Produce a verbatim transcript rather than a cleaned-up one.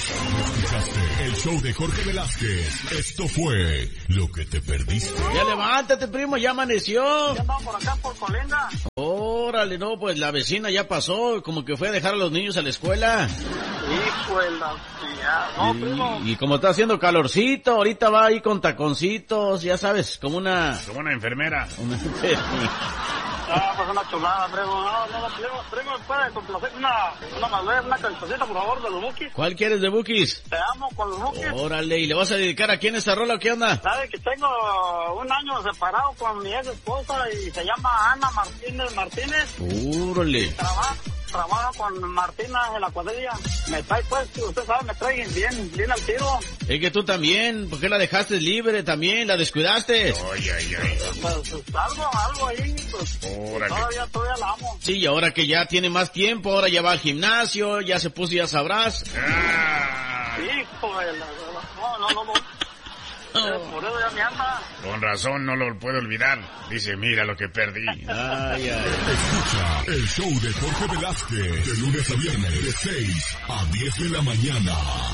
Escuchaste el show de Jorge Velázquez. Esto fue lo que te perdiste. Ya levántate, primo, ya amaneció. Ya andamos por acá, por Colinda. Órale, no, pues la vecina ya pasó, como que fue a dejar a los niños a la escuela. Hijo de la tía. No, y, primo. y como está haciendo calorcito, ahorita va ahí con taconcitos, ya sabes, como una... Como una enfermera. Una... Ah, pues una chulada, primo. No, no, no, primo, primo, puede complacer una, una madurez, una cancioncita, por favor, de los Bukis. ¿Cuál quieres de Bukis? Te amo con los Bukis. Órale, ¿y le vas a dedicar a quién esta rola o qué onda? Sabe que tengo un año separado con mi ex esposa y se llama Ana Martínez Martínez. Órale. Trabaja, trabaja con Martina en la cuadrilla. Me trae, pues, usted sabe, me trae bien, bien al tiro. Es que tú también, ¿por qué la dejaste libre también? ¿La descuidaste? Ay, ay, ay. Pues, pues algo, algo ahí, pues. Órale. Todavía, todavía la amo. Sí, y ahora que ya tiene más tiempo, ahora ya va al gimnasio, ya se puso, ya sabrás. Ah, Hijo de la... No, no, no, no. Por eso ya me anda. con razón no lo puedo olvidar. Dice, mira lo que perdí. Ay, ay. Escucha el show de Jorge Velázquez. De lunes a viernes, de seis a diez de la mañana.